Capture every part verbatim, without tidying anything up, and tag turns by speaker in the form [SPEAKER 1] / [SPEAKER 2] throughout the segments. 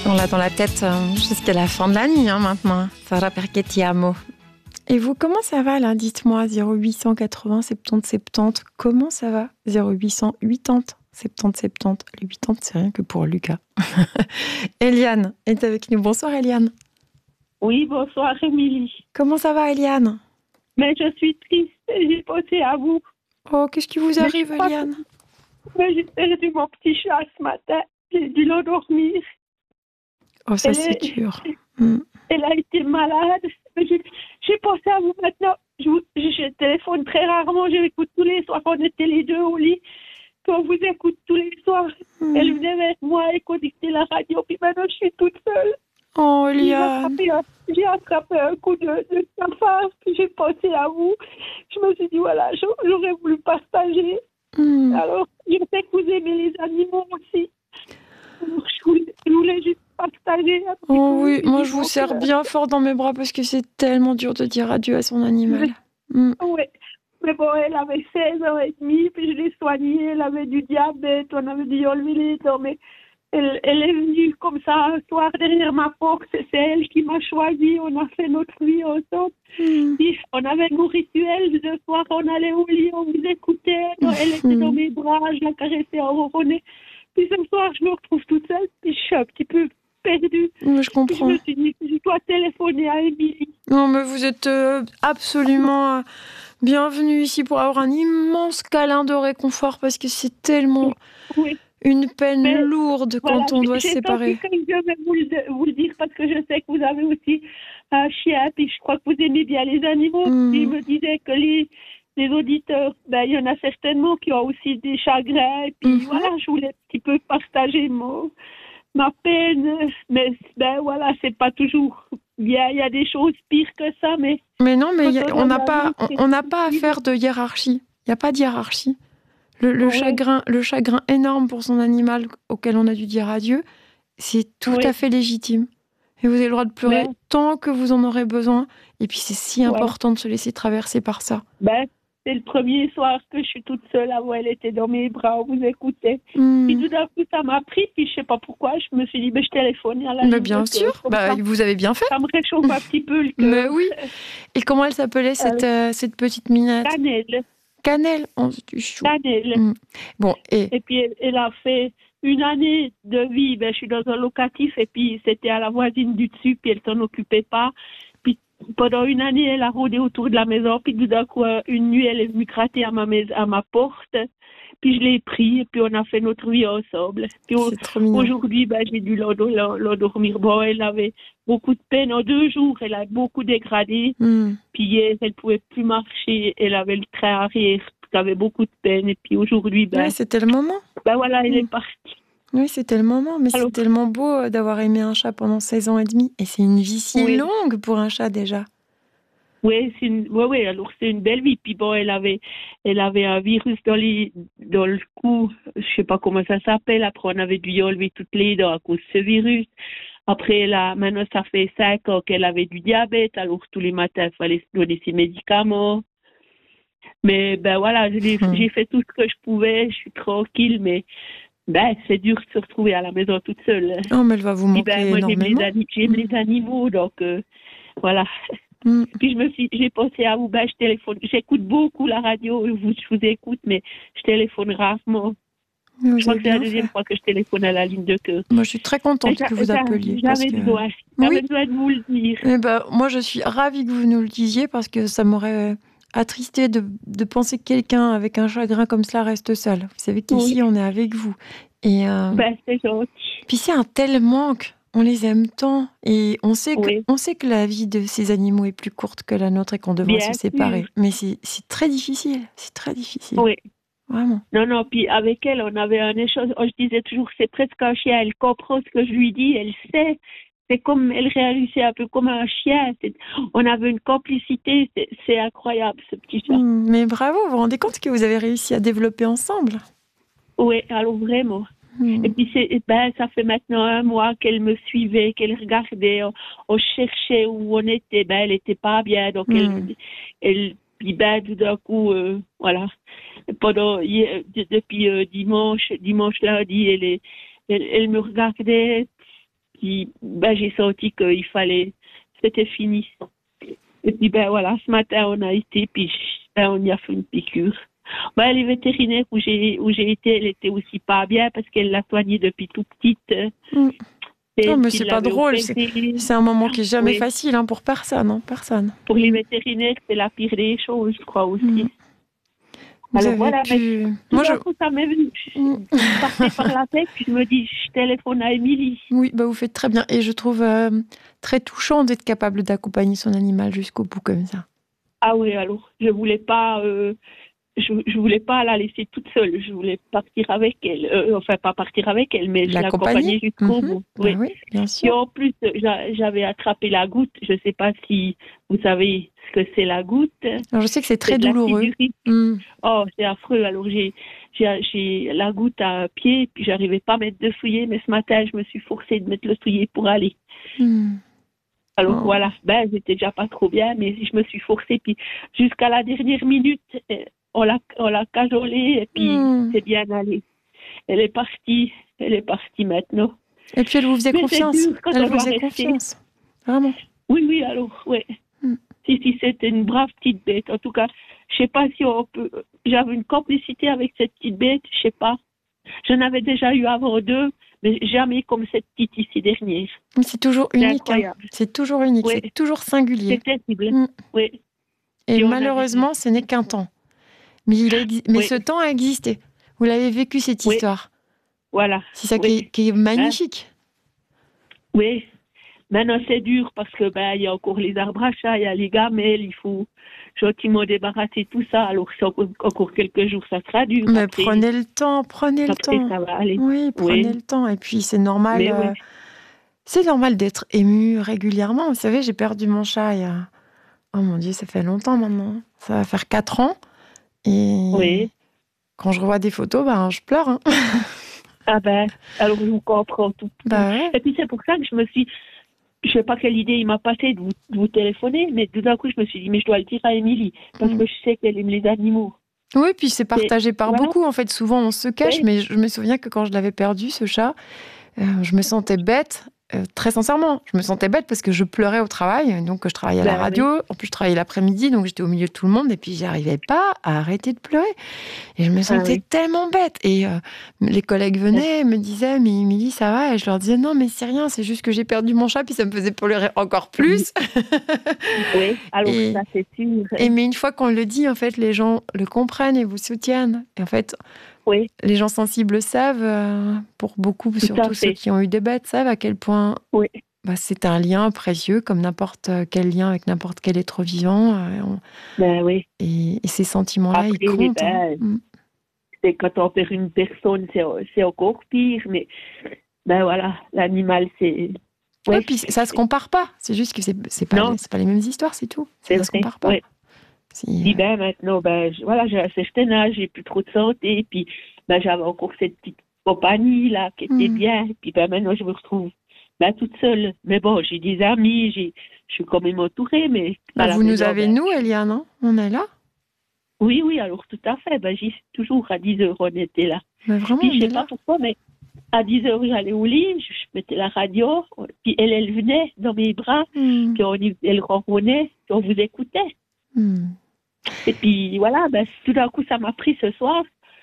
[SPEAKER 1] On l'a dans la tête euh, jusqu'à la fin de la nuit hein, maintenant. Sarà perché ti amo. Et vous, comment ça va là? Dites-moi, zéro huit cent quatre-vingts soixante-dix soixante-dix. Comment ça va? zéro huit cent quatre-vingts soixante-dix soixante-dix. Les quatre-vingts, c'est rien que pour Lucas. Eliane est avec nous. Bonsoir Eliane.
[SPEAKER 2] Oui, bonsoir Émilie.
[SPEAKER 1] Comment ça va Eliane?
[SPEAKER 2] Mais je suis triste, j'ai pensé à vous.
[SPEAKER 1] Oh, qu'est-ce qui vous arrive
[SPEAKER 2] Mais
[SPEAKER 1] Eliane?
[SPEAKER 2] que... Mais j'ai perdu mon petit chat ce matin. J'ai dû l'endormir.
[SPEAKER 1] Oh, ça
[SPEAKER 2] Elle
[SPEAKER 1] c'est
[SPEAKER 2] est...
[SPEAKER 1] dur. Mm.
[SPEAKER 2] Elle a été malade. J'ai, j'ai pensé à vous maintenant. Je, vous... je téléphone très rarement. Je l'écoute tous les soirs. On était les deux au lit. Puis on vous écoute tous les soirs. Mm. Elle venait vers moi et connectait la radio. Puis maintenant, je suis toute seule.
[SPEAKER 1] Oh,
[SPEAKER 2] J'ai
[SPEAKER 1] Eliane.
[SPEAKER 2] attrapé, un, j'ai attrapé un coup de, de cafard. Puis j'ai pensé à vous. Je me suis dit, voilà, j'aurais voulu partager. Mm. Alors, je sais que vous aimez les animaux aussi. Alors, je voulais, je voulais juste partager un petit
[SPEAKER 1] Oh
[SPEAKER 2] peu.
[SPEAKER 1] oui, moi je vous serre bien fort dans mes bras parce que c'est tellement dur de dire adieu à son animal.
[SPEAKER 2] Mm. Oui, mais bon, elle avait seize ans et demi, puis je l'ai soignée, elle avait du diabète, on avait dû enlever les dents, mais elle, elle est venue comme ça un soir derrière ma porte, c'est elle qui m'a choisie, on a fait notre vie ensemble. Mm. Puis on avait nos rituels, le soir on allait au lit, on vous écoutait, elle était dans mes bras, je la caressais, on ronronnait. Puis ce soir, je me retrouve toute seule, puis je suis un petit peu perdue.
[SPEAKER 1] Oui, je comprends.
[SPEAKER 2] Puis je me suis dit, je dois téléphoner à Émilie.
[SPEAKER 1] Non, mais vous êtes euh, absolument euh, bienvenue ici pour avoir un immense câlin de réconfort parce que c'est tellement
[SPEAKER 2] oui.
[SPEAKER 1] une peine
[SPEAKER 2] mais,
[SPEAKER 1] lourde
[SPEAKER 2] voilà,
[SPEAKER 1] quand on doit se séparer.
[SPEAKER 2] Je vais vous le, vous le dire parce que je sais que vous avez aussi un chien, puis je crois que vous aimez bien les animaux. Mm. Puis il me disait que les... les auditeurs, ben, il y en a certainement qui ont aussi des chagrins. Et puis mm-hmm. voilà, je voulais un petit peu partager mon, ma peine. Mais ben voilà, c'est pas toujours bien. Il y a des choses pires que ça. Mais,
[SPEAKER 1] mais non, mais a, on n'a pas, on n'a pas à faire de hiérarchie. Il n'y a pas de hiérarchie. Le, le, ouais. chagrin, le chagrin énorme pour son animal auquel on a dû dire adieu, c'est tout ouais. à fait légitime. Et vous avez le droit de pleurer mais... tant que vous en aurez besoin. Et puis c'est si ouais. important de se laisser traverser par ça.
[SPEAKER 2] Ben. C'est le premier soir que je suis toute seule, là où elle était dans mes bras, on vous écoutait. Mm. Puis tout d'un coup, ça m'a pris, puis je sais pas pourquoi, je me suis dit, ben, je téléphone à la
[SPEAKER 1] Mais bien sûr, bah, vous avez bien fait.
[SPEAKER 2] Ça me réchauffe un petit peu le cœur.
[SPEAKER 1] Mais oui. Et comment elle s'appelait, cette, euh, cette petite minette?
[SPEAKER 2] Cannelle.
[SPEAKER 1] Cannelle, oh, c'est chou.
[SPEAKER 2] Cannelle.
[SPEAKER 1] Mm. Bon, et...
[SPEAKER 2] et puis elle, elle a fait une année de vie, ben, je suis dans un locatif, et puis c'était à la voisine du dessus, puis elle s'en occupait pas. Pendant une année, elle a rôdé autour de la maison, puis tout d'un coup, une nuit, elle est venue gratter à ma, maison, à ma porte, puis je l'ai pris, et puis on a fait notre vie ensemble. Puis aujourd'hui, ben, j'ai dû l'endormir. Bon, elle avait beaucoup de peine. En deux jours, elle a beaucoup dégradé. Mm. Puis hier, elle ne pouvait plus marcher. Elle avait le train arrière, elle avait beaucoup de peine. Et puis aujourd'hui, ben,
[SPEAKER 1] ouais, c'était le moment.
[SPEAKER 2] Ben voilà, elle mm. est partie.
[SPEAKER 1] Oui, c'était le moment, mais alors, c'est tellement beau d'avoir aimé un chat pendant seize ans et demi. Et c'est une vie si oui. longue pour un chat déjà.
[SPEAKER 2] Oui, c'est une, ouais, ouais, alors c'est une belle vie. Puis bon, elle avait, elle avait un virus dans, les, dans le cou, je sais pas comment ça s'appelle. Après, on avait dû enlever toutes les dents à cause de ce virus. Après, là, maintenant, ça fait cinq ans qu'elle avait du diabète. Alors, tous les matins, il fallait donner ses médicaments. Mais ben voilà, j'ai, hum. j'ai fait tout ce que je pouvais. Je suis tranquille, mais... Ben, c'est dur de se retrouver à la maison toute seule.
[SPEAKER 1] Oh, mais elle va vous manquer
[SPEAKER 2] ben, moi,
[SPEAKER 1] énormément.
[SPEAKER 2] J'aime les, anim- j'aime mm. les animaux, donc euh, voilà. Mm. Puis je me suis, j'ai pensé à vous, ben, je téléphone. J'écoute beaucoup la radio, vous, je vous écoute, mais je téléphone rarement.
[SPEAKER 1] Vous
[SPEAKER 2] je crois que c'est la
[SPEAKER 1] fait.
[SPEAKER 2] deuxième fois que je téléphone à la ligne de cœur.
[SPEAKER 1] Moi, je suis très contente que vous appeliez.
[SPEAKER 2] J'avais
[SPEAKER 1] parce que...
[SPEAKER 2] besoin, j'avais
[SPEAKER 1] oui.
[SPEAKER 2] besoin de vous le dire.
[SPEAKER 1] Eh ben, moi, je suis ravie que vous nous le disiez parce que ça m'aurait attristé de, de penser que quelqu'un avec un chagrin comme cela reste seul. Vous savez qu'ici, oui. on est avec vous. Et euh...
[SPEAKER 2] ben, c'est gentil.
[SPEAKER 1] Puis c'est un tel manque. On les aime tant. Et on sait, que,
[SPEAKER 2] oui.
[SPEAKER 1] on sait que la vie de ces animaux est plus courte que la nôtre et qu'on devrait
[SPEAKER 2] Bien
[SPEAKER 1] se séparer.
[SPEAKER 2] sûr.
[SPEAKER 1] Mais c'est, c'est très difficile. C'est très difficile.
[SPEAKER 2] Oui.
[SPEAKER 1] Vraiment.
[SPEAKER 2] Non, non, puis avec elle, on avait un échange. Je disais toujours, c'est presque un chien. Elle comprend ce que je lui dis. Elle sait. C'est comme, elle réagissait un peu comme un chien. C'est, on avait une complicité. C'est, c'est incroyable, ce petit chat.
[SPEAKER 1] Mmh, mais bravo, vous vous rendez compte que vous avez réussi à développer ensemble?
[SPEAKER 2] Oui, alors vraiment. Mmh. Et puis, c'est, ben, ça fait maintenant un mois qu'elle me suivait, qu'elle regardait. On, on cherchait où on était. Ben, elle n'était pas bien. Donc, mmh. elle, elle, puis ben, tout d'un coup, euh, voilà. Pendant, depuis euh, dimanche, dimanche, lundi, elle, est, elle, elle me regardait. puis ben, j'ai senti qu'il fallait, c'était fini. Et puis ben voilà, ce matin on a été, puis ben, on y a fait une piqûre. Ben, les vétérinaires où j'ai où j'ai été, elle était aussi pas bien parce qu'elle l'a soignée depuis tout petite.
[SPEAKER 1] Mm.
[SPEAKER 2] Et
[SPEAKER 1] Non, mais
[SPEAKER 2] puis,
[SPEAKER 1] c'est
[SPEAKER 2] il
[SPEAKER 1] pas
[SPEAKER 2] l'avait
[SPEAKER 1] drôle.
[SPEAKER 2] opérée.
[SPEAKER 1] C'est, c'est un moment qui est jamais
[SPEAKER 2] Oui.
[SPEAKER 1] facile hein, pour personne. Hein, personne.
[SPEAKER 2] Pour les vétérinaires, c'est la pire des choses, je crois aussi.
[SPEAKER 1] Mm. Vous
[SPEAKER 2] Alors
[SPEAKER 1] avez
[SPEAKER 2] voilà,
[SPEAKER 1] pu...
[SPEAKER 2] mais tout
[SPEAKER 1] Moi,
[SPEAKER 2] d'un
[SPEAKER 1] je...
[SPEAKER 2] coup, ça m'est venu. Je
[SPEAKER 1] Mm.
[SPEAKER 2] je partais par la tête, puis je me dis, je téléphone à Émilie.
[SPEAKER 1] Oui, bah vous faites très bien. Et je trouve euh, très touchant d'être capable d'accompagner son animal jusqu'au bout comme ça.
[SPEAKER 2] Ah oui, alors, je voulais pas, euh, je, je voulais pas la laisser toute seule. Je voulais partir avec elle. Euh, enfin, pas partir avec elle, mais je l'accompagnais jusqu'au
[SPEAKER 1] Mhm.
[SPEAKER 2] bout.
[SPEAKER 1] Bah
[SPEAKER 2] Oui.
[SPEAKER 1] oui, bien
[SPEAKER 2] Et
[SPEAKER 1] sûr.
[SPEAKER 2] en plus, j'a- j'avais attrapé la goutte. Je sais pas si vous savez ce que c'est la goutte.
[SPEAKER 1] Alors, je sais que c'est très
[SPEAKER 2] C'est de
[SPEAKER 1] douloureux.
[SPEAKER 2] l'acide urique.
[SPEAKER 1] Mm.
[SPEAKER 2] Oh, c'est affreux. Alors, j'ai, j'ai, j'ai la goutte à pied, puis j'arrivais pas à mettre de souliers, mais ce matin, je me suis forcée de mettre le soulier pour aller.
[SPEAKER 1] Mm.
[SPEAKER 2] Alors,
[SPEAKER 1] Oh.
[SPEAKER 2] voilà. Ben, j'étais déjà pas trop bien, mais je me suis forcée, puis jusqu'à la dernière minute, euh, on l'a, on l'a cajolée, et puis
[SPEAKER 1] Mm.
[SPEAKER 2] c'est bien allé. Elle est partie. Elle est partie maintenant.
[SPEAKER 1] Et puis elle vous faisait
[SPEAKER 2] Mais c'est
[SPEAKER 1] confiance.
[SPEAKER 2] dur quand
[SPEAKER 1] Elle
[SPEAKER 2] on
[SPEAKER 1] vous
[SPEAKER 2] doit
[SPEAKER 1] faisait
[SPEAKER 2] rester.
[SPEAKER 1] confiance. Vraiment.
[SPEAKER 2] Oui, oui, alors, ouais.
[SPEAKER 1] Mm.
[SPEAKER 2] Si, si, c'était une brave petite bête. En tout cas, je sais pas si on peut. J'avais une complicité avec cette petite bête, je sais pas. J'en avais déjà eu avant deux, mais jamais comme cette petite ici dernière.
[SPEAKER 1] Mais c'est toujours
[SPEAKER 2] C'est
[SPEAKER 1] unique. Hein.
[SPEAKER 2] incroyable.
[SPEAKER 1] C'est toujours unique.
[SPEAKER 2] Oui.
[SPEAKER 1] C'est toujours singulier.
[SPEAKER 2] C'est terrible.
[SPEAKER 1] Mm.
[SPEAKER 2] Oui.
[SPEAKER 1] Et
[SPEAKER 2] Et on a
[SPEAKER 1] malheureusement,
[SPEAKER 2] des-
[SPEAKER 1] ce n'est qu'un temps. Mais, il a exi- mais
[SPEAKER 2] Oui.
[SPEAKER 1] ce temps a existé. Vous l'avez vécu, cette
[SPEAKER 2] Oui.
[SPEAKER 1] histoire.
[SPEAKER 2] Voilà.
[SPEAKER 1] C'est ça
[SPEAKER 2] Oui.
[SPEAKER 1] qui, est, qui est magnifique.
[SPEAKER 2] Oui. Maintenant, c'est dur parce que ben il y a encore les arbres à chat, il y a les gamelles, il faut gentiment débarrasser tout ça. Alors, c'est encore, encore quelques jours, ça sera dur.
[SPEAKER 1] Mais
[SPEAKER 2] après,
[SPEAKER 1] prenez le temps, prenez le
[SPEAKER 2] après,
[SPEAKER 1] temps.
[SPEAKER 2] ça va aller.
[SPEAKER 1] Oui, prenez
[SPEAKER 2] Oui.
[SPEAKER 1] le temps. Et puis, c'est normal.
[SPEAKER 2] Mais
[SPEAKER 1] euh,
[SPEAKER 2] oui.
[SPEAKER 1] C'est normal d'être ému régulièrement. Vous savez, j'ai perdu mon chat il y a... Oh mon Dieu, ça fait longtemps maintenant. Ça va faire quatre ans. Et
[SPEAKER 2] Oui.
[SPEAKER 1] quand je revois des photos, ben, je pleure. Hein.
[SPEAKER 2] Ah ben, alors je vous comprends tout.
[SPEAKER 1] Bah ouais.
[SPEAKER 2] Et puis c'est pour ça que je me suis, je sais pas quelle idée il m'a passé de vous, de vous téléphoner, mais tout d'un coup je me suis dit, mais je dois le dire à Émilie, parce
[SPEAKER 1] Mm.
[SPEAKER 2] que je sais qu'elle aime les animaux.
[SPEAKER 1] Oui, puis c'est partagé par
[SPEAKER 2] voilà.
[SPEAKER 1] beaucoup. En fait, souvent on se cache,
[SPEAKER 2] Oui.
[SPEAKER 1] mais je me souviens que quand je l'avais perdu, ce chat, euh, je me sentais bête. Euh, très sincèrement, je me sentais bête parce que je pleurais au travail, donc je travaillais à la
[SPEAKER 2] Ben
[SPEAKER 1] radio, en plus je travaillais l'après-midi, donc j'étais au milieu de tout le monde, et puis j'arrivais pas à arrêter de pleurer. Et je me sentais
[SPEAKER 2] oui.
[SPEAKER 1] tellement bête. Et euh, les collègues venaient et me disaient, mais Émilie, ça va? Et je leur disais, non, mais c'est rien, c'est juste que j'ai perdu mon chat, puis ça me faisait pleurer encore plus.
[SPEAKER 2] Oui, alors
[SPEAKER 1] Et-
[SPEAKER 2] ça c'est sûr.
[SPEAKER 1] Et mais une fois qu'on le dit, en fait, les gens le comprennent et vous soutiennent. Et en fait,
[SPEAKER 2] Oui,
[SPEAKER 1] les gens sensibles savent, euh, pour beaucoup, surtout ceux
[SPEAKER 2] fait.
[SPEAKER 1] qui ont eu des bêtes, savent à quel point
[SPEAKER 2] oui.
[SPEAKER 1] bah, c'est un lien précieux, comme n'importe quel lien avec n'importe quel être vivant. euh, on-
[SPEAKER 2] Ben oui.
[SPEAKER 1] Et, et ces sentiments-là, ils
[SPEAKER 2] Après,
[SPEAKER 1] comptent. hein.
[SPEAKER 2] ben,
[SPEAKER 1] Mm.
[SPEAKER 2] C'est quand on perd une personne, c'est, c'est encore pire, mais ben voilà, l'animal c'est.
[SPEAKER 1] Ouais,
[SPEAKER 2] Ouais,
[SPEAKER 1] puis ça se compare pas. C'est juste que c'est c'est pas,
[SPEAKER 2] Non.
[SPEAKER 1] c'est pas les mêmes histoires, c'est tout.
[SPEAKER 2] c'est
[SPEAKER 1] Ça se
[SPEAKER 2] vrai.
[SPEAKER 1] compare pas.
[SPEAKER 2] Ouais.
[SPEAKER 1] C'est-
[SPEAKER 2] Puis ben maintenant, ben je- voilà, j'ai un certain âge, j'ai plus trop de santé, puis ben j'avais encore cette petite compagnie là qui était
[SPEAKER 1] Mm.
[SPEAKER 2] bien, puis ben maintenant je me retrouve ben toute seule. Mais bon, j'ai des amis, j'ai, je suis quand même entourée, mais
[SPEAKER 1] Bah,
[SPEAKER 2] à la
[SPEAKER 1] vous nous
[SPEAKER 2] maison,
[SPEAKER 1] avez,
[SPEAKER 2] ben,
[SPEAKER 1] nous, Eliane, hein on est là.
[SPEAKER 2] oui, oui, alors tout à fait, ben j'y suis toujours à dix heures, on était là.
[SPEAKER 1] Mais vraiment,
[SPEAKER 2] Puis
[SPEAKER 1] on
[SPEAKER 2] je sais
[SPEAKER 1] est
[SPEAKER 2] pas
[SPEAKER 1] là.
[SPEAKER 2] pourquoi, mais à dix heures, j'allais au lit, je je mettais la radio, puis elle, elle venait dans mes bras,
[SPEAKER 1] Mm.
[SPEAKER 2] puis on, y- elle ronronnait, puis on vous écoutait.
[SPEAKER 1] Mm.
[SPEAKER 2] Et puis voilà, ben, tout d'un coup, ça m'a pris ce soir.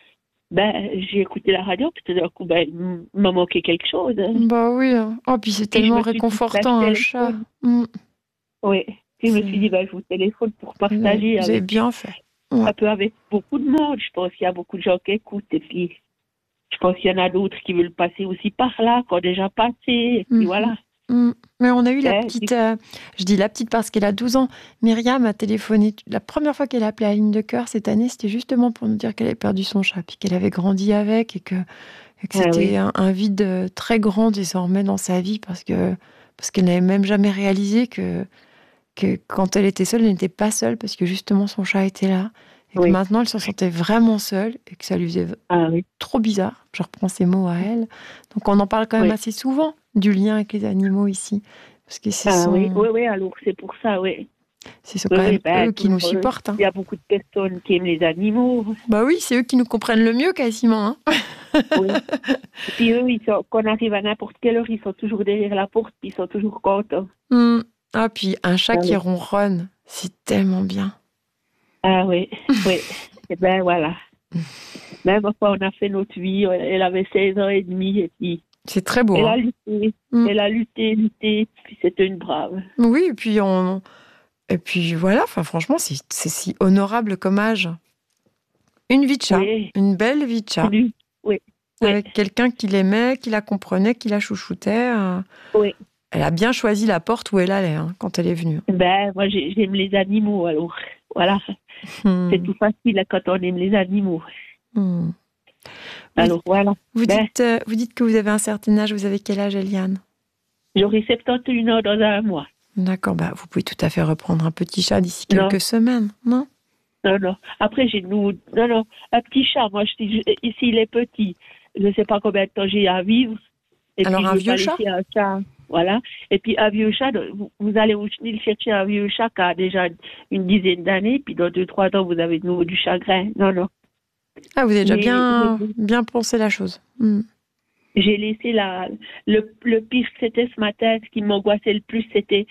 [SPEAKER 2] Ben, j'ai écouté la radio, puis tout d'un coup, ben, il m'a manqué quelque chose.
[SPEAKER 1] Bah oui. hein. Oh, puis c'est
[SPEAKER 2] Puis je
[SPEAKER 1] tellement
[SPEAKER 2] me suis dit,
[SPEAKER 1] réconfortant,
[SPEAKER 2] ben,
[SPEAKER 1] un
[SPEAKER 2] je
[SPEAKER 1] chat.
[SPEAKER 2] téléphone.
[SPEAKER 1] Mm.
[SPEAKER 2] Oui. Puis je me
[SPEAKER 1] C'est-
[SPEAKER 2] suis dit, ben, je vous téléphone pour
[SPEAKER 1] Vous avez,
[SPEAKER 2] partager
[SPEAKER 1] vous avez
[SPEAKER 2] avec,
[SPEAKER 1] bien fait. Ouais.
[SPEAKER 2] un peu avec beaucoup de monde. Je pense qu'il y a beaucoup de gens qui écoutent. Et puis, je pense qu'il y en a d'autres qui veulent passer aussi par là, qui ont déjà passé. Et puis
[SPEAKER 1] Mhm.
[SPEAKER 2] voilà.
[SPEAKER 1] Mm. Mais on a eu la
[SPEAKER 2] Ouais,
[SPEAKER 1] petite, euh, je dis la petite parce qu'elle a douze ans. Myriam a téléphoné. La première fois qu'elle a appelé à la ligne de cœur cette année, c'était justement pour nous dire qu'elle avait perdu son chat, puis qu'elle avait grandi avec et que, et que
[SPEAKER 2] Ah
[SPEAKER 1] c'était
[SPEAKER 2] oui.
[SPEAKER 1] un, un vide euh, très grand désormais dans sa vie parce que parce qu'elle n'avait même jamais réalisé que, que quand elle était seule, elle n'était pas seule parce que justement son chat était là. Et que
[SPEAKER 2] Oui.
[SPEAKER 1] maintenant, elle se sentait vraiment seule et que ça lui faisait
[SPEAKER 2] Ah oui.
[SPEAKER 1] trop bizarre. Je reprends ces mots à elle. Donc on en parle quand même
[SPEAKER 2] Oui.
[SPEAKER 1] assez souvent du lien avec les animaux ici. Parce que ce
[SPEAKER 2] Ah
[SPEAKER 1] sont,
[SPEAKER 2] oui, oui, oui, alors c'est pour ça, oui.
[SPEAKER 1] ce sont
[SPEAKER 2] Oui,
[SPEAKER 1] quand
[SPEAKER 2] oui,
[SPEAKER 1] même
[SPEAKER 2] ben,
[SPEAKER 1] eux qui
[SPEAKER 2] tout-
[SPEAKER 1] nous supportent. hein.
[SPEAKER 2] Il y a beaucoup de personnes qui aiment les animaux.
[SPEAKER 1] Bah oui, c'est eux qui nous comprennent le mieux quasiment. hein.
[SPEAKER 2] Oui. Et puis eux, ils sont, quand on arrive à n'importe quelle heure, ils sont toujours derrière la porte, puis ils sont toujours contents.
[SPEAKER 1] Mm. Ah, puis un chat
[SPEAKER 2] Ah,
[SPEAKER 1] qui
[SPEAKER 2] oui.
[SPEAKER 1] ronronne, c'est tellement bien.
[SPEAKER 2] Ah oui, oui. Et ben voilà. Même fois, on a fait notre vie, elle avait seize ans et demi, et puis
[SPEAKER 1] C'est très beau.
[SPEAKER 2] elle
[SPEAKER 1] Hein.
[SPEAKER 2] a lutté,
[SPEAKER 1] Mm.
[SPEAKER 2] elle a lutté, lutté, puis c'était une brave.
[SPEAKER 1] Oui, et puis, on... et puis voilà, enfin, franchement, c'est, c'est si honorable comme âge. Une vie de chat,
[SPEAKER 2] Oui,
[SPEAKER 1] une belle vie de chat,
[SPEAKER 2] oui, oui,
[SPEAKER 1] avec quelqu'un qui l'aimait, qui la comprenait, qui la chouchoutait. euh.
[SPEAKER 2] oui.
[SPEAKER 1] Elle a bien choisi la porte où elle allait hein, quand elle est venue.
[SPEAKER 2] Ben, moi, j'ai- j'aime les animaux, alors voilà.
[SPEAKER 1] Hmm.
[SPEAKER 2] C'est tout facile hein, quand on aime les animaux.
[SPEAKER 1] Hmm. Vous,
[SPEAKER 2] Alors voilà.
[SPEAKER 1] vous,
[SPEAKER 2] Ben,
[SPEAKER 1] dites, euh, vous dites que vous avez un certain âge, vous avez quel âge, Eliane?
[SPEAKER 2] j'aurai soixante et un ans dans un mois.
[SPEAKER 1] D'accord, bah, vous pouvez tout à fait reprendre un petit chat d'ici
[SPEAKER 2] Non.
[SPEAKER 1] quelques semaines, non?
[SPEAKER 2] Non, non. Après, j'ai nous. Non, non. Un petit chat, moi, je, je- ici, il est petit. Je ne sais pas combien de temps j'ai à vivre. Et
[SPEAKER 1] Alors,
[SPEAKER 2] puis,
[SPEAKER 1] un
[SPEAKER 2] je veux
[SPEAKER 1] vieux
[SPEAKER 2] pas
[SPEAKER 1] chat?
[SPEAKER 2] laisser un chat. Voilà. Et puis, un vieux chat, vous, vous allez au chenil chercher un vieux chat qui a déjà une dizaine d'années, puis dans deux, trois ans, vous avez de nouveau du chagrin. Non, non.
[SPEAKER 1] Ah, vous avez déjà
[SPEAKER 2] Mais-
[SPEAKER 1] bien,
[SPEAKER 2] mais-
[SPEAKER 1] bien pensé la chose. Hmm.
[SPEAKER 2] J'ai laissé la. Le, le pire, c'était ce matin, ce qui m'angoissait le plus, c'était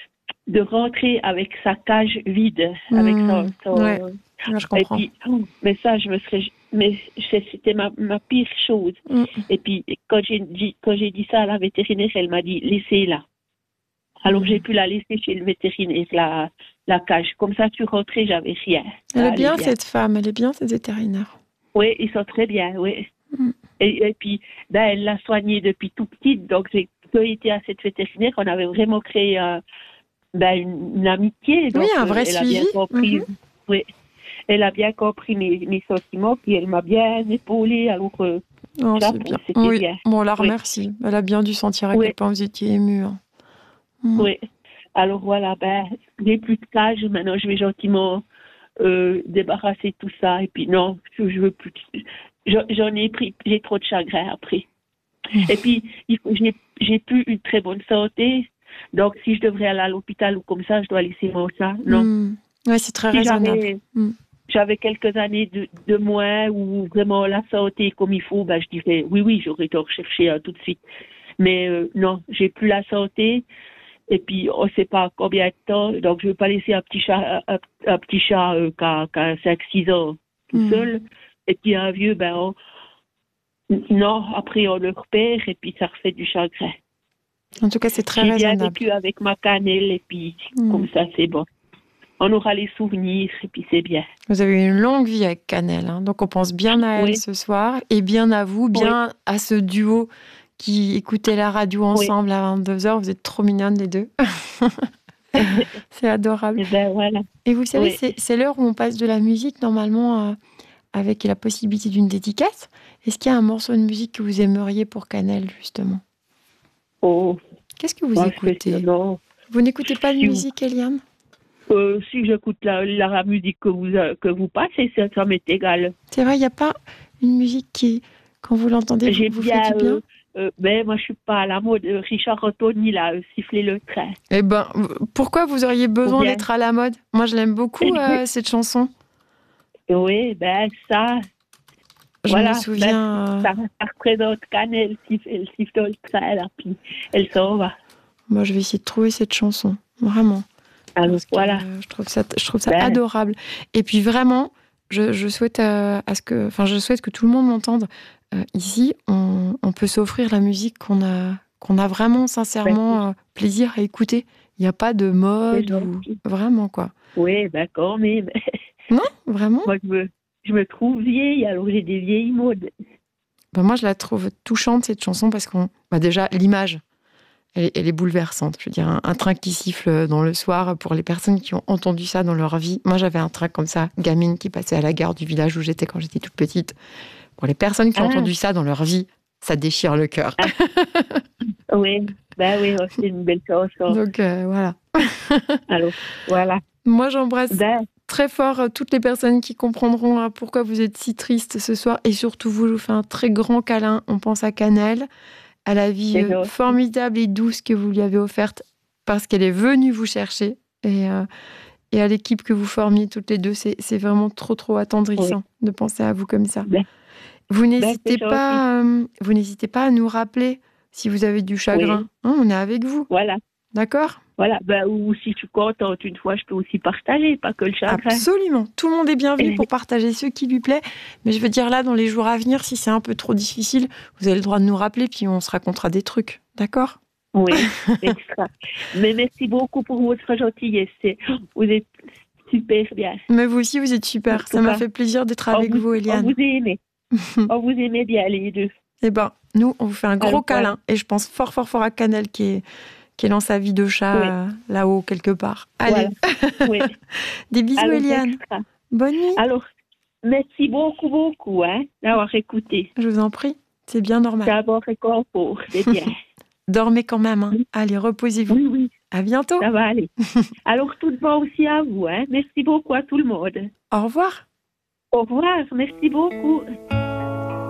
[SPEAKER 2] de rentrer avec sa cage vide, avec
[SPEAKER 1] Hmm.
[SPEAKER 2] son. son-
[SPEAKER 1] Ouais. Ouais, je
[SPEAKER 2] Et
[SPEAKER 1] comprends.
[SPEAKER 2] puis, oh, mais ça, je me serais. Mais c'est- c'était ma, ma pire chose.
[SPEAKER 1] Hmm.
[SPEAKER 2] Et puis, quand j'ai dit, quand j'ai dit ça à la vétérinaire, elle m'a dit, laissez-la. Alors,
[SPEAKER 1] Hmm.
[SPEAKER 2] j'ai pu la laisser chez le vétérinaire, la, la cage. Comme ça, tu rentrais, j'avais rien.
[SPEAKER 1] Elle
[SPEAKER 2] Ça
[SPEAKER 1] est
[SPEAKER 2] allait
[SPEAKER 1] bien,
[SPEAKER 2] bien.
[SPEAKER 1] cette femme, elle est bien, cette vétérinaire.
[SPEAKER 2] Oui, ils sont très bien, oui.
[SPEAKER 1] Mm.
[SPEAKER 2] Et, et puis, ben, elle l'a soignée depuis tout petite. Donc, j'ai quand été à cette vétérinaire, on avait vraiment créé euh, ben, une, une amitié. Donc,
[SPEAKER 1] Oui, un vrai
[SPEAKER 2] euh, elle
[SPEAKER 1] suivi.
[SPEAKER 2] a bien compris.
[SPEAKER 1] Mhm.
[SPEAKER 2] Oui, elle a bien compris mes, mes sentiments, puis elle m'a bien épaulée. Alors, euh,
[SPEAKER 1] Oh,
[SPEAKER 2] là,
[SPEAKER 1] c'est bien.
[SPEAKER 2] c'était
[SPEAKER 1] Oui,
[SPEAKER 2] bien.
[SPEAKER 1] bon, on la
[SPEAKER 2] Oui.
[SPEAKER 1] remercie. Elle a bien dû sentir à
[SPEAKER 2] Oui.
[SPEAKER 1] quel point vous étiez émue. Hein. Mm.
[SPEAKER 2] Oui. Alors voilà, ben, j'ai plus de cage. Maintenant, je vais gentiment euh, débarrasser tout ça. Et puis non, je, je veux plus. J'en j'en ai pris, j'ai trop de chagrin après.
[SPEAKER 1] Mm.
[SPEAKER 2] Et puis, il faut- j'ai j'ai plus une très bonne santé. Donc, si je devrais aller à l'hôpital ou comme ça, je dois laisser mon chat. Non.
[SPEAKER 1] Mm. Ouais, c'est très
[SPEAKER 2] Si
[SPEAKER 1] raisonnable.
[SPEAKER 2] j'avais
[SPEAKER 1] Mm.
[SPEAKER 2] j'avais quelques années de, de moins ou vraiment la santé comme il faut, ben, je dirais oui, oui, j'aurais dû rechercher hein, tout de suite. Mais euh, non, j'ai plus la santé. Et puis, on ne sait pas combien de temps. Donc, je ne veux pas laisser un petit chat, un, un petit chat euh, qui a, qui a cinq six ans tout
[SPEAKER 1] Mm.
[SPEAKER 2] seul. Et puis, un vieux, ben, on... non, après, on le repère et puis ça refait du chagrin.
[SPEAKER 1] En tout cas, c'est très
[SPEAKER 2] J'ai bien
[SPEAKER 1] raisonnable.
[SPEAKER 2] vécu avec ma cannelle et puis,
[SPEAKER 1] Mm.
[SPEAKER 2] comme ça, c'est bon. On aura les souvenirs et puis c'est bien.
[SPEAKER 1] Vous avez eu une longue vie avec Cannelle. Hein. Donc, on pense bien à elle
[SPEAKER 2] Oui.
[SPEAKER 1] ce soir et bien à vous, bien à ce duo qui écoutait la radio ensemble à vingt-deux heures. Vous êtes trop mignonnes les deux. C'est adorable.
[SPEAKER 2] Et ben voilà.
[SPEAKER 1] Et vous savez,
[SPEAKER 2] Oui.
[SPEAKER 1] c'est, c'est l'heure où on passe de la musique, normalement, euh, avec la possibilité d'une dédicace. Est-ce qu'il y a un morceau de musique que vous aimeriez pour Cannelle, justement?
[SPEAKER 2] Oh,
[SPEAKER 1] Qu'est-ce que vous
[SPEAKER 2] moi, je
[SPEAKER 1] écoutez?
[SPEAKER 2] fais ça, non.
[SPEAKER 1] Vous n'écoutez pas de
[SPEAKER 2] Si vous-
[SPEAKER 1] musique, Eliane?
[SPEAKER 2] Euh, si j'écoute la, la, la musique que vous, euh, que vous passez, ça, ça m'est égal.
[SPEAKER 1] C'est vrai, il n'y a pas une musique qui, quand vous l'entendez, vous,
[SPEAKER 2] J'ai
[SPEAKER 1] vous
[SPEAKER 2] bien,
[SPEAKER 1] fait du bien?
[SPEAKER 2] euh, euh, ben, moi, je suis pas à la mode. Euh, Richard Anthony, là, euh, siffler le train.
[SPEAKER 1] Eh ben, pourquoi vous auriez besoin
[SPEAKER 2] Ou bien-
[SPEAKER 1] d'être à la mode? Moi, je l'aime beaucoup, euh, cette chanson.
[SPEAKER 2] Oui, ben, ça,
[SPEAKER 1] Je
[SPEAKER 2] voilà.
[SPEAKER 1] me souviens... euh,
[SPEAKER 2] Ça, ça représente Cannelle, elle siffle, elle siffle dans le train, là, puis elle s'en va.
[SPEAKER 1] Moi, je vais essayer de trouver cette chanson, vraiment.
[SPEAKER 2] Alors,
[SPEAKER 1] Parce que,
[SPEAKER 2] voilà.
[SPEAKER 1] euh, je trouve ça, je trouve ça
[SPEAKER 2] Ben.
[SPEAKER 1] adorable. Et puis vraiment, je, je souhaite euh, à ce que, enfin, je souhaite que tout le monde m'entende. Euh, ici, on, on peut s'offrir la musique qu'on a, qu'on a vraiment sincèrement euh, plaisir à écouter. Il n'y a pas de mode
[SPEAKER 2] C'est
[SPEAKER 1] ou
[SPEAKER 2] gentil.
[SPEAKER 1] vraiment quoi.
[SPEAKER 2] Oui, d'accord, mais mais
[SPEAKER 1] Non, vraiment.
[SPEAKER 2] moi, je me, je me trouve vieille, alors j'ai des vieilles modes.
[SPEAKER 1] Ben, moi, je la trouve touchante cette chanson parce qu'on, bah, déjà l'image. Elle est, elle est bouleversante. Je veux dire, un, un train qui siffle dans le soir, pour les personnes qui ont entendu ça dans leur vie. Moi, j'avais un train comme ça, gamine, qui passait à la gare du village où j'étais quand j'étais toute petite. Pour les personnes qui ont
[SPEAKER 2] Ah.
[SPEAKER 1] entendu ça dans leur vie, ça déchire le cœur.
[SPEAKER 2] Oui, ben oui, oh, c'est une belle chanson.
[SPEAKER 1] Donc, euh, voilà.
[SPEAKER 2] Alors, voilà.
[SPEAKER 1] Moi, j'embrasse
[SPEAKER 2] Ben,
[SPEAKER 1] très fort euh, toutes les personnes qui comprendront hein, pourquoi vous êtes si triste ce soir. Et surtout, vous, je vous fais un très grand câlin. On pense à Cannelle, à la vie
[SPEAKER 2] C'est
[SPEAKER 1] euh,
[SPEAKER 2] gentil.
[SPEAKER 1] formidable et douce que vous lui avez offerte parce qu'elle est venue vous chercher. Et, euh, et à l'équipe que vous formiez toutes les deux, c'est, c'est vraiment trop, trop attendrissant de penser à vous comme ça.
[SPEAKER 2] Ben.
[SPEAKER 1] Vous n'hésitez ben, pas, euh, vous n'hésitez pas à nous rappeler si vous avez du chagrin. Oui. Hein, on est avec vous.
[SPEAKER 2] Voilà.
[SPEAKER 1] D'accord?
[SPEAKER 2] Voilà. Ben, ou si je suis contente une fois, je peux aussi partager, pas que le chagrin.
[SPEAKER 1] Absolument. Tout le monde est bienvenu pour partager ce qui lui plaît. Mais je veux dire, là, dans les jours à venir, si c'est un peu trop difficile, vous avez le droit de nous rappeler, puis on se racontera des trucs. D'accord?
[SPEAKER 2] Oui, extra. Mais merci beaucoup pour votre gentillesse. Vous êtes super bien.
[SPEAKER 1] Mais vous aussi, vous êtes super. Ça m'a fait plaisir d'être avec
[SPEAKER 2] vous,
[SPEAKER 1] vous, Eliane.
[SPEAKER 2] On vous aimez. On vous aimait bien, les deux.
[SPEAKER 1] Eh ben, nous, on vous fait un gros
[SPEAKER 2] Alors,
[SPEAKER 1] câlin.
[SPEAKER 2] ouais.
[SPEAKER 1] Et je pense fort, fort, fort à Canel qui est, qui est dans sa vie de chat
[SPEAKER 2] oui.
[SPEAKER 1] euh, là-haut, quelque part. Allez.
[SPEAKER 2] Voilà. Oui.
[SPEAKER 1] Des bisous,
[SPEAKER 2] Alors,
[SPEAKER 1] Eliane.
[SPEAKER 2] extra.
[SPEAKER 1] Bonne nuit.
[SPEAKER 2] Alors, merci beaucoup, beaucoup hein, d'avoir écouté.
[SPEAKER 1] Je vous en prie. C'est bien normal.
[SPEAKER 2] D'avoir réconfort, c'est bien.
[SPEAKER 1] Dormez quand même. Hein. Oui. Allez, reposez-vous.
[SPEAKER 2] Oui, oui.
[SPEAKER 1] À bientôt.
[SPEAKER 2] Ça va aller. Alors, tout le monde aussi à vous. Hein. Merci beaucoup à tout le monde.
[SPEAKER 1] Au revoir.
[SPEAKER 2] Au revoir. Merci beaucoup.